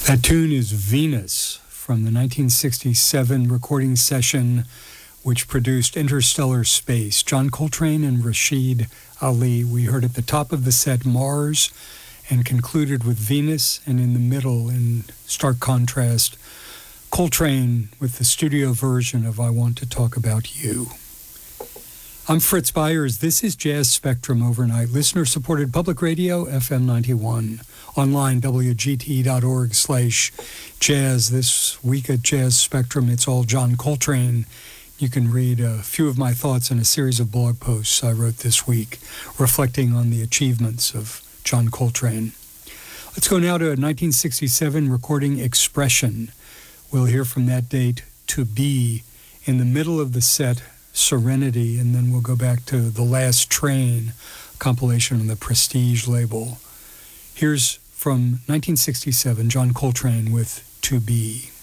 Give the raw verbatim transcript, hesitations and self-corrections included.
That tune is Venus from the nineteen sixty-seven recording session which produced Interstellar Space. John Coltrane and Rashid Ali. We heard at the top of the set Mars and concluded with Venus, and in the middle, in stark contrast, Coltrane with the studio version of I Want to Talk About You. I'm Fritz Byers. This is Jazz Spectrum Overnight, listener-supported public radio, F M ninety-one. Online, W G T dot org slash jazz. This week at Jazz Spectrum, it's all John Coltrane. You can read a few of my thoughts in a series of blog posts I wrote this week, reflecting on the achievements of John Coltrane. Let's go now to a nineteen sixty-seven recording, Expression. We'll hear from that date, To Be. In the middle of the set, Serenity, and then we'll go back to The Last Train, compilation on the Prestige label. Here's from nineteen sixty-seven, John Coltrane with To Be.